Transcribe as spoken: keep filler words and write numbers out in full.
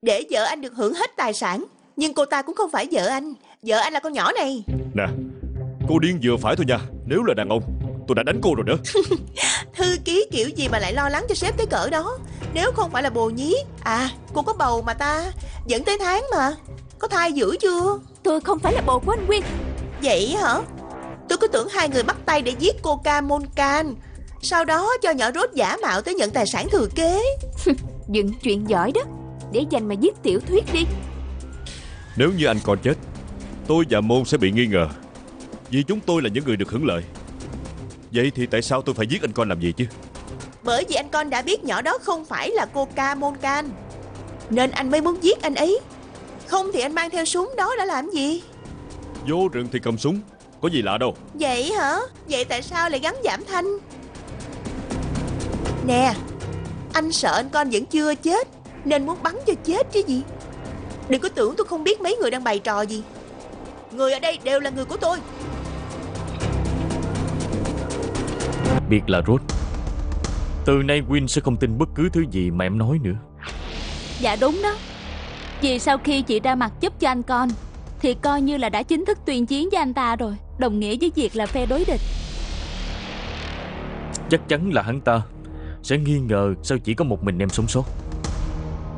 để vợ anh được hưởng hết tài sản. Nhưng cô ta cũng không phải vợ anh. Vợ anh là con nhỏ này. Nè, cô điên vừa phải thôi nha. Nếu là đàn ông, tôi đã đánh cô rồi đó. Thư ký kiểu gì mà lại lo lắng cho sếp tới cỡ đó. Nếu không phải là bồ nhí. À, cô có bầu mà ta. Vẫn tới tháng mà. Có thai dữ chưa? Tôi không phải là bồ của anh Quyên. Vậy hả? Tôi cứ tưởng hai người bắt tay để giết cô Ca Môn Can, sau đó cho nhỏ Rốt giả mạo tới nhận tài sản thừa kế. Dựng chuyện giỏi đó. Để dành mà viết tiểu thuyết đi. Nếu như anh con chết, tôi và Môn sẽ bị nghi ngờ, vì chúng tôi là những người được hưởng lợi. Vậy thì tại sao tôi phải giết anh con làm gì chứ? Bởi vì anh con đã biết nhỏ đó không phải là cô Ca Môn Can, nên anh mới muốn giết anh ấy. Không thì anh mang theo súng đó đã làm gì? Vô rừng thì cầm súng, có gì lạ đâu. Vậy hả? Vậy tại sao lại gắn giảm thanh? Nè, anh sợ anh con vẫn chưa chết, nên muốn bắn cho chết chứ gì. Đừng có tưởng tôi không biết mấy người đang bày trò gì. Người ở đây đều là người của tôi. Biệt là Rốt. Từ nay Quyên sẽ không tin bất cứ thứ gì mà em nói nữa. Dạ đúng đó. Vì sau khi chị ra mặt giúp cho anh con, thì coi như là đã chính thức tuyên chiến với anh ta rồi. Đồng nghĩa với việc là phe đối địch. Chắc chắn là hắn ta sẽ nghi ngờ sao chỉ có một mình em sống sót.